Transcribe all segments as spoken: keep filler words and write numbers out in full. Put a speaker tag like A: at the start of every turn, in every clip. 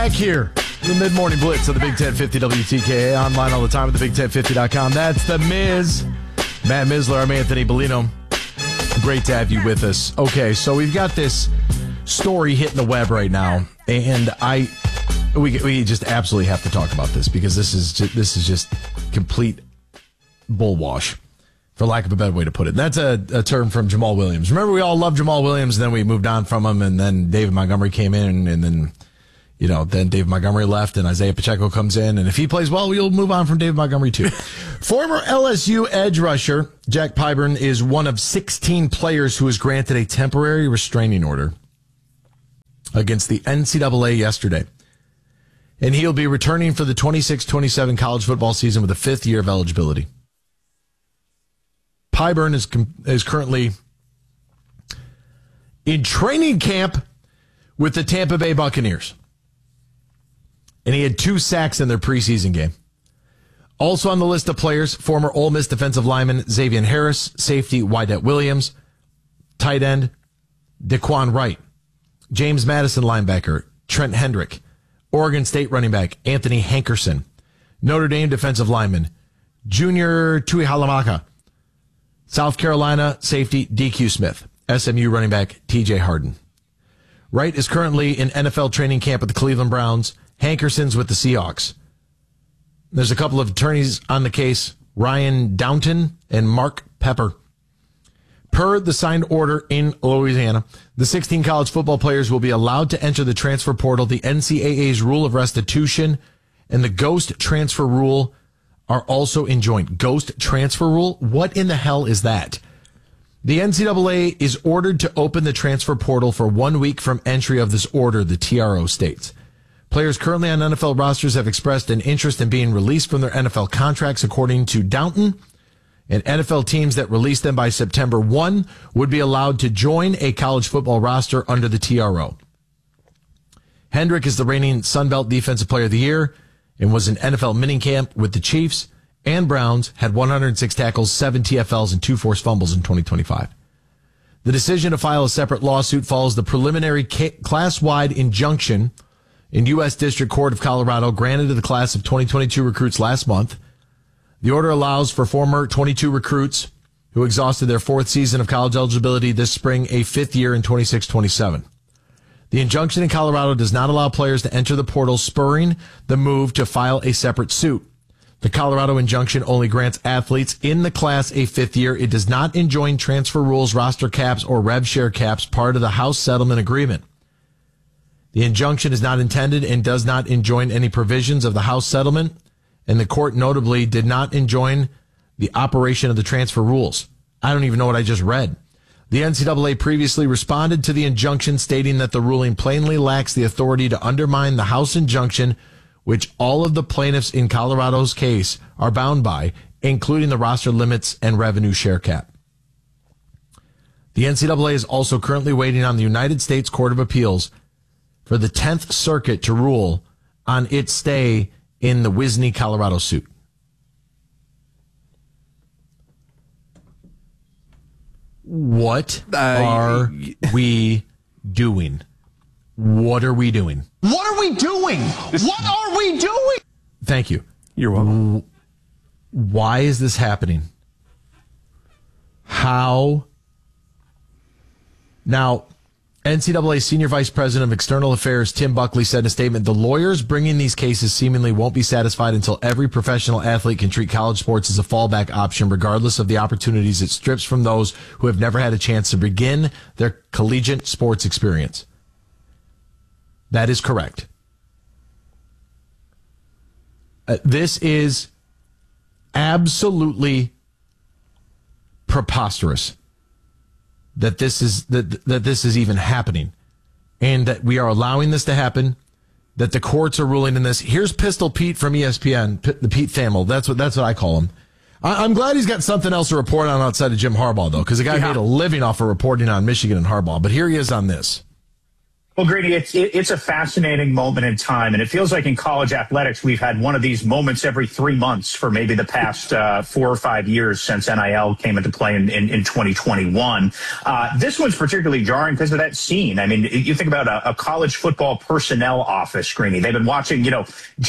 A: back here. The mid-morning blitz of the Big ten fifty W T K A. Online all the time at the big ten fifty dot com. That's the Miz. Matt Misler, I'm Anthony Bellino. Great to have you with us. Okay, so we've got this story hitting the web right now, and I we we just absolutely have to talk about this because this is just, this is just complete bullwash, for lack of a better way to put it. And that's a, a term from Jamal Williams. Remember, we all loved Jamal Williams, and then we moved on from him, and then David Montgomery came in, and then, you know, then David Montgomery left, and Isaiah Pacheco comes in, and if he plays well, we'll move on from David Montgomery too. Former L S U edge rusher Jack Pyburn is one of sixteen players who was granted a temporary restraining order against the N C double A yesterday. And he'll be returning for the twenty-six twenty-seven college football season with a fifth year of eligibility. Pyburn is is currently in training camp with the Tampa Bay Buccaneers. And he had two sacks in their preseason game. Also on the list of players, former Ole Miss defensive lineman Xavier Harris, safety Wydett Williams, tight end Daquan Wright, James Madison linebacker Trent Hendrick, Oregon State running back Anthony Hankerson, Notre Dame defensive lineman Junior Tuihalamaka, South Carolina safety D Q Smith, S M U running back T J Harden. Wright is currently in N F L training camp with the Cleveland Browns. Hankerson's with the Seahawks. There's a couple of attorneys on the case, Ryan Downton and Mark Pepper. Per the signed order in Louisiana, the sixteen college football players will be allowed to enter the transfer portal. The N C double A's rule of restitution and the ghost transfer rule are also enjoined. Ghost transfer rule? What in the hell is that? The N C double A is ordered to open the transfer portal for one week from entry of this order, the T R O states. Players currently on N F L rosters have expressed an interest in being released from their N F L contracts, according to Downton. And N F L teams that release them by September first would be allowed to join a college football roster under the T R O. Hendrick is the reigning Sun Belt Defensive Player of the Year and was in N F L minicamp with the Chiefs and Browns, had one hundred six tackles, seven T F Ls, and two forced fumbles in twenty twenty-five. The decision to file a separate lawsuit follows the preliminary class-wide injunction in U S District Court of Colorado granted to the class of twenty twenty-two recruits last month. The order allows for former twenty-two recruits who exhausted their fourth season of college eligibility this spring a fifth year in twenty-six twenty-seven. The injunction in Colorado does not allow players to enter the portal, spurring the move to file a separate suit. The Colorado injunction only grants athletes in the class a fifth year. It does not enjoin transfer rules, roster caps, or rev share caps, part of the House settlement agreement. The injunction is not intended and does not enjoin any provisions of the House settlement, and the court notably did not enjoin the operation of the transfer rules. I don't even know what I just read. The N C double A previously responded to the injunction, stating that the ruling plainly lacks the authority to undermine the House injunction, which all of the plaintiffs in Colorado's case are bound by, including the roster limits and revenue share cap. The N C double A is also currently waiting on the United States Court of Appeals for the tenth Circuit to rule on its stay in the Wisney, Colorado suit. What uh, are we doing? What are we doing?
B: What are we doing? What are we doing?
A: Thank you.
C: You're welcome.
A: Why is this happening? How? Now, N C double A Senior Vice President of External Affairs Tim Buckley said in a statement, the lawyers bringing these cases seemingly won't be satisfied until every professional athlete can treat college sports as a fallback option, regardless of the opportunities it strips from those who have never had a chance to begin their collegiate sports experience. That is correct. Uh, this is absolutely preposterous that this is that that this is even happening, and that we are allowing this to happen, that the courts are ruling in this. Here's Pistol Pete from E S P N, P- the Pete Thamel. That's what that's what I call him. I, I'm glad he's got something else to report on outside of Jim Harbaugh, though, because the guy
C: yeah.
A: made a living off of reporting on Michigan and Harbaugh. But here he is on this.
C: Well, Grady, it's it, it's a fascinating moment in time, and it feels like in college athletics we've had one of these moments every three months for maybe the past uh, four or five years since N I L came into play in, in, in twenty twenty-one. Uh, this one's particularly jarring because of that scene. I mean, you think about a, a college football personnel office, Greeny. They've been watching, you know,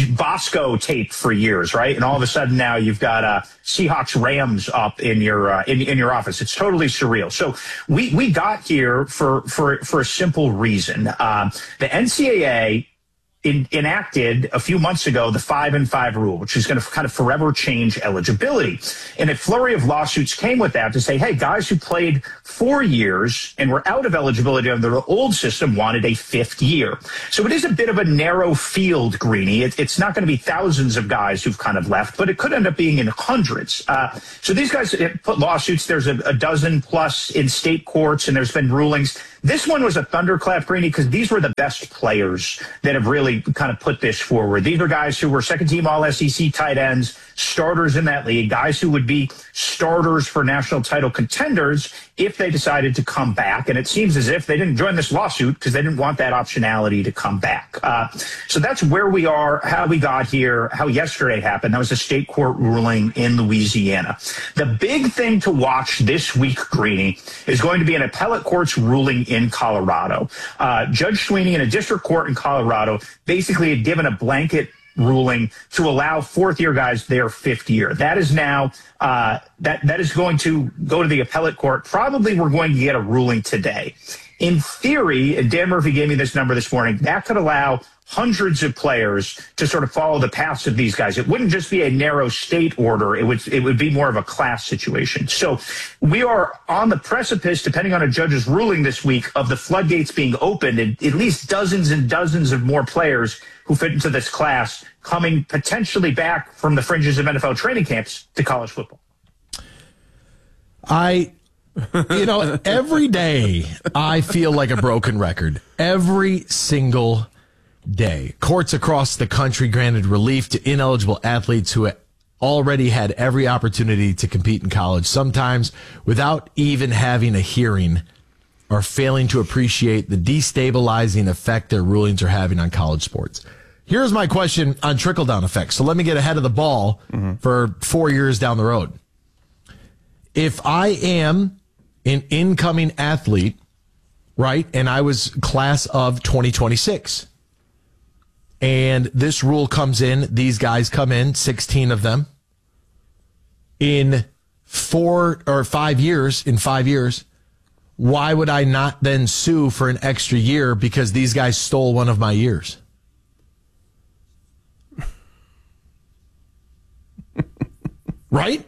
C: Bosco tape for years, right? And all of a sudden now you've got uh, Seahawks Rams up in your uh, in, in your office. It's totally surreal. So we we got here for for for a simple reason. Um, the N C double A in, enacted a few months ago the five and five rule, which is going to kind of forever change eligibility. And a flurry of lawsuits came with that to say, hey, guys who played four years and were out of eligibility under the old system wanted a fifth year. So it is a bit of a narrow field, Greeny. It, it's not going to be thousands of guys who've kind of left, but it could end up being in hundreds. Uh, so these guys put lawsuits. There's a, a dozen plus in state courts, and there's been rulings. This one was a thunderclap, Greeny, because these were the best players that have really kind of put this forward. These are guys who were second-team All S E C tight ends, starters in that league, guys who would be starters for national title contenders if they decided to come back. And it seems as if they didn't join this lawsuit because they didn't want that optionality to come back. Uh, so that's where we are, how we got here, how yesterday happened. That was a state court ruling in Louisiana. The big thing to watch this week, Greeny, is going to be an appellate court's ruling in Colorado. Uh, Judge Sweeney in a district court in Colorado basically had given a blanket ruling to allow fourth-year guys their fifth year. That is now uh, that that is going to go to the appellate court. Probably we're going to get a ruling today. In theory, and Dan Murphy gave me this number this morning, that could allow hundreds of players to sort of follow the paths of these guys. It wouldn't just be a narrow state order. It would it would be more of a class situation. So we are on the precipice, depending on a judge's ruling this week, of the floodgates being opened and at least dozens and dozens of more players who fit into this class coming potentially back from the fringes of N F L training camps to college football.
A: I... You know, every day I feel like a broken record. Every single day. Courts across the country granted relief to ineligible athletes who already had every opportunity to compete in college, sometimes without even having a hearing, or failing to appreciate the destabilizing effect their rulings are having on college sports. Here's my question on trickle-down effects. So let me get ahead of the ball mm-hmm. for four years down the road. If I am an incoming athlete, right, and I was class of twenty twenty-six, and this rule comes in, these guys come in, sixteen of them, in four or five years, in five years, why would I not then sue for an extra year because these guys stole one of my years? Right?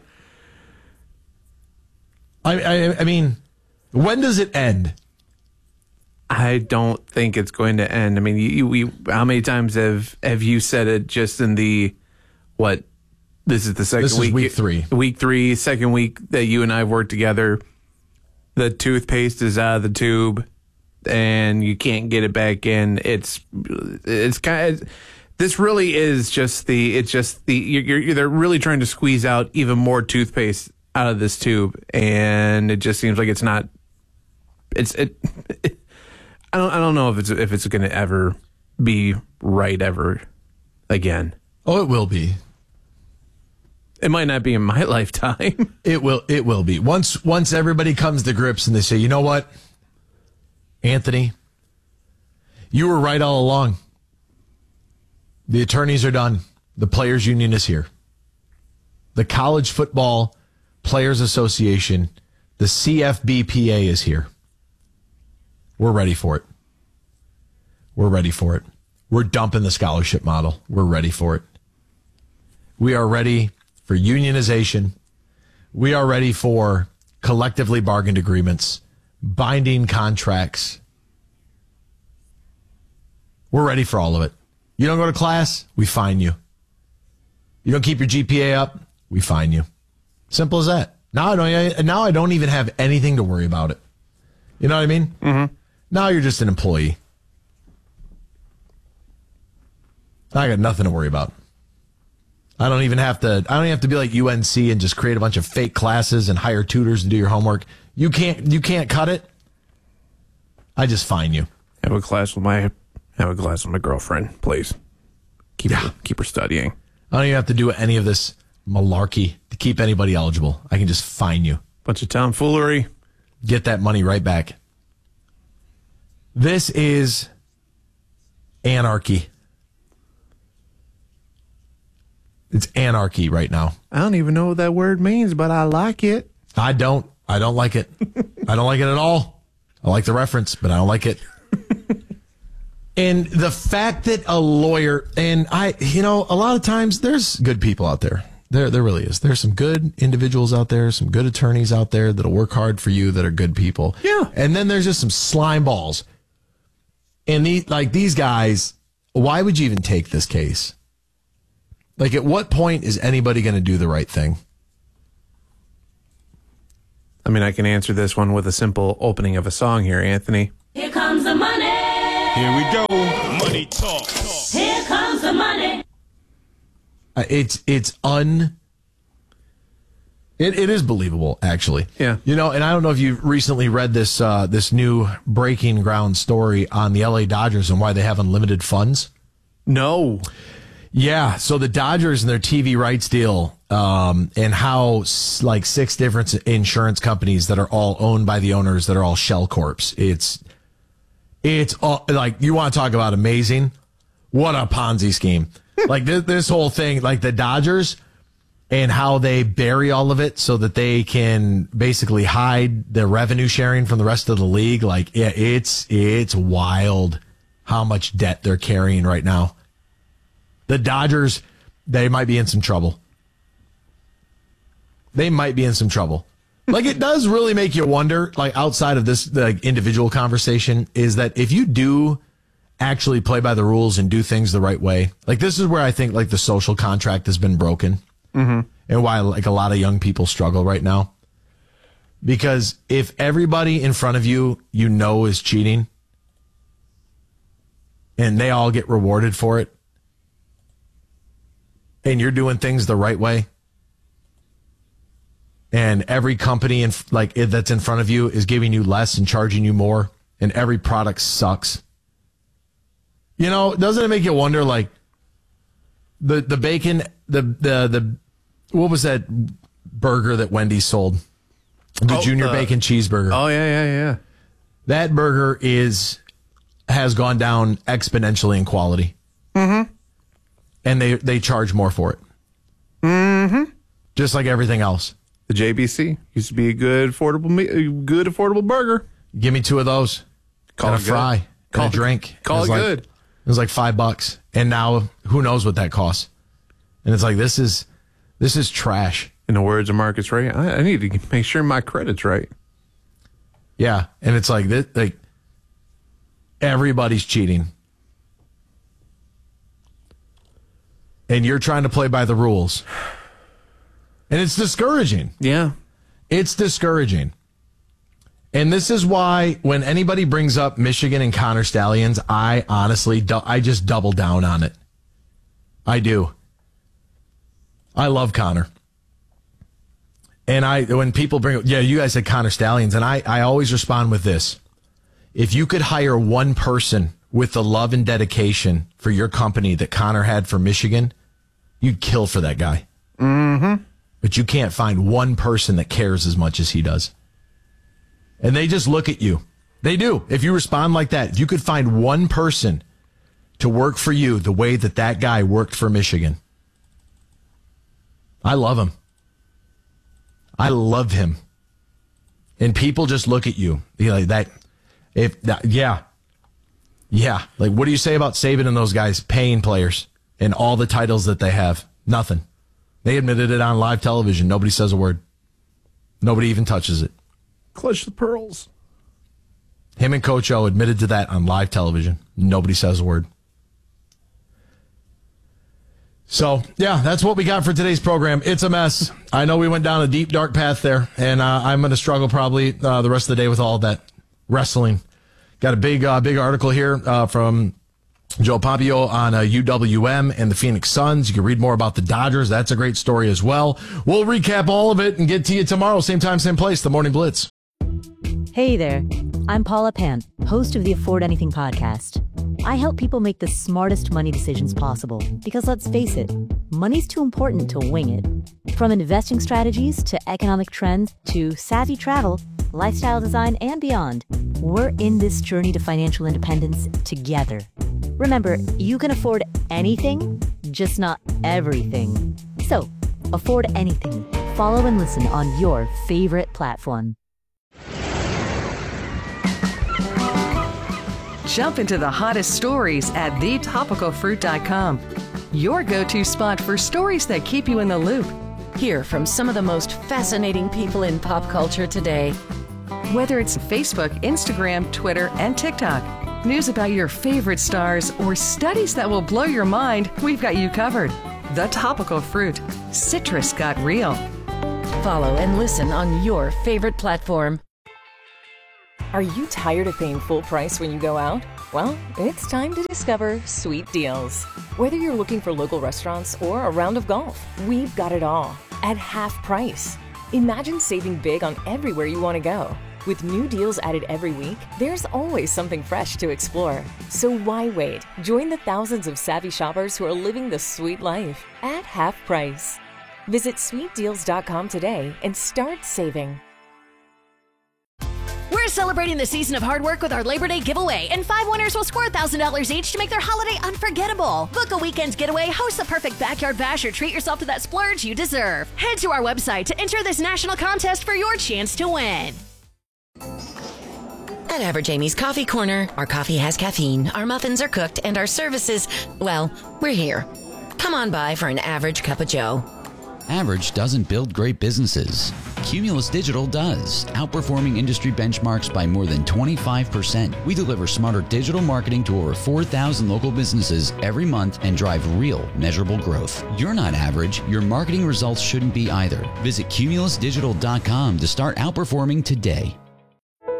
A: I, I I mean, when does it end?
D: I don't think it's going to end. I mean, you, you, how many times have have you said it just in the, what, this is the second
A: this
D: week?
A: Is week three.
D: Week three, second week that you and I have worked together. The toothpaste is out of the tube and you can't get it back in. It's, it's kind of, this really is just the, it's just the, you're, you're, they're really trying to squeeze out even more toothpaste out of this tube, and it just seems like it's not. It's it. it I don't. I don't know if it's if it's going to ever be right ever again.
A: Oh, it will be.
D: It might not be in my lifetime.
A: It will. It will be once once everybody comes to grips and they say, you know what, Anthony, you were right all along. The attorneys are done. The players' union is here. The college football Players Association, the C F B P A is here. We're ready for it. We're ready for it. We're dumping the scholarship model. We're ready for it. We are ready for unionization. We are ready for collectively bargained agreements, binding contracts. We're ready for all of it. You don't go to class, we fine you. You don't keep your G P A up, we fine you. Simple as that. Now I don't. Now I don't even have anything to worry about it. You know what I mean?
D: Mm-hmm.
A: Now you're just an employee. I got nothing to worry about. I don't even have to. I don't even have to be like U N C and just create a bunch of fake classes and hire tutors and do your homework. You can't. You can't cut it. I just fine you.
D: Have a class with my have a class with my girlfriend, please. Keep
A: Yeah.
D: her keep her studying.
A: I don't even have to do any of this malarkey to keep anybody eligible. I can just fine you.
D: Bunch of tomfoolery.
A: Get that money right back. This is anarchy. It's anarchy right now.
D: I don't even know what that word means, but I like it.
A: I don't. I don't like it. I don't like it at all. I like the reference, but I don't like it. And the fact that a lawyer, and I, you know, a lot of times there's good people out there. There, there really is. There's some good individuals out there, some good attorneys out there that'll work hard for you that are good people.
D: Yeah.
A: And then there's just some slime balls. And the, like these guys, why would you even take this case? Like, at what point is anybody going to do the right thing?
D: I mean, I can answer this one with a simple opening of a song here, Anthony.
E: Here comes the money.
F: Here we go. Money talk.
E: Here comes the money.
A: Uh, It's it's un. It it is believable, actually.
D: Yeah.
A: You know, and I don't know if you've recently read this uh, this new breaking ground story on the L A Dodgers and why they have unlimited funds.
D: No.
A: Yeah, so the Dodgers and their T V rights deal, um, and how s- like six different insurance companies that are all owned by the owners that are all shell corps. It's it's all, like, you want to talk about amazing? What a Ponzi scheme! Like this, this whole thing, like the Dodgers and how they bury all of it so that they can basically hide the revenue sharing from the rest of the league. Like yeah, it's it's wild how much debt they're carrying right now. The Dodgers, they might be in some trouble. They might be in some trouble. Like, it does really make you wonder, like, outside of this like individual conversation, is that if you do actually play by the rules and do things the right way, like, this is where I think, like, the social contract has been broken. Mm-hmm. And why, like, a lot of young people struggle right now. Because if everybody in front of you, you know, is cheating, and they all get rewarded for it, and you're doing things the right way, and every company in, like that's in front of you is giving you less and charging you more, and every product sucks. You know, doesn't it make you wonder, like, the the bacon, the the the what was that burger that Wendy's sold? The
D: Oh,
A: junior
D: uh,
A: bacon cheeseburger.
D: Oh, yeah, yeah, yeah.
A: That burger is has gone down exponentially in quality. Mm-hmm. And they, they charge more for it. Mm-hmm. Just like everything else.
D: The J B C used to be a good affordable, me- a good affordable burger.
A: Give me two of those.
D: Call
A: and
D: it
A: a fry.
D: good. Call
A: and a
D: it-
A: drink.
D: call
A: was
D: it
A: like,
D: good.
A: It was like five bucks. And now who knows what that costs. And it's like, this is this is trash.
D: In the words of Marcus Ray, I, I need to make sure my credit's right.
A: Yeah. And it's like this, like everybody's cheating. And you're trying to play by the rules. And it's discouraging.
D: Yeah.
A: It's discouraging. And this is why when anybody brings up Michigan and Connor Stallions, I honestly, du- I just double down on it. I do. I love Connor. And I, when people bring, yeah, you guys said Connor Stallions, and I, I always respond with this. If you could hire one person with the love and dedication for your company that Connor had for Michigan, you'd kill for that guy. Mm-hmm. But you can't find one person that cares as much as he does. And they just look at you. They do. If you respond like that, if you could find one person to work for you the way that that guy worked for Michigan. I love him. I love him. And people just look at you. You're like that. If that, yeah. Yeah. Like, what do you say about Saban and those guys paying players and all the titles that they have? Nothing. They admitted it on live television. Nobody says a word. Nobody even touches it.
D: Clutch the pearls.
A: Him and Coach O admitted to that on live television. Nobody says a word. So, yeah, that's what we got for today's program. It's a mess. I know we went down a deep, dark path there, and uh, I'm going to struggle probably uh, the rest of the day with all that wrestling. Got a big, uh, big article here uh, from Joe Pompeo on uh, U W M and the Phoenix Suns. You can read more about the Dodgers. That's a great story as well. We'll recap all of it and get to you tomorrow, same time, same place, the Morning Blitz.
G: Hey there, I'm Paula Pant, host of the Afford Anything podcast. I help people make the smartest money decisions possible because let's face it, money's too important to wing it. From investing strategies to economic trends to savvy travel, lifestyle design, and beyond, we're in this journey to financial independence together. Remember, you can afford anything, just not everything. So, afford anything. Follow and listen on your favorite platform.
H: Jump into the hottest stories at the topical fruit dot com. Your go-to spot for stories that keep you in the loop.
I: Hear from some of the most fascinating people in pop culture today.
H: Whether it's Facebook, Instagram, Twitter, and TikTok, news about your favorite stars, or studies that will blow your mind, we've got you covered. The Topical Fruit. Citrus got real.
I: Follow and listen on your favorite platform.
J: Are you tired of paying full price when you go out? Well, it's time to discover Sweet Deals. Whether you're looking for local restaurants or a round of golf, we've got it all at half price. Imagine saving big on everywhere you want to go. With new deals added every week, there's always something fresh to explore. So why wait? Join the thousands of savvy shoppers who are living the sweet life at half price. Visit sweet deals dot com today and start saving.
K: We're celebrating the season of hard work with our Labor Day giveaway, and five winners will score one thousand dollars each to make their holiday unforgettable. Book a weekend's getaway, host the perfect backyard bash, or treat yourself to that splurge you deserve. Head to our website to enter this national contest for your chance to win.
L: At Average Amy's Coffee Corner, our coffee has caffeine, our muffins are cooked, and our services, well, we're here. Come on by for an average cup of joe.
M: Average doesn't build great businesses. Cumulus Digital does, outperforming industry benchmarks by more than twenty-five percent. We deliver smarter digital marketing to over four thousand local businesses every month and drive real, measurable growth. You're not average. Your marketing results shouldn't be either. Visit cumulus digital dot com to start outperforming today.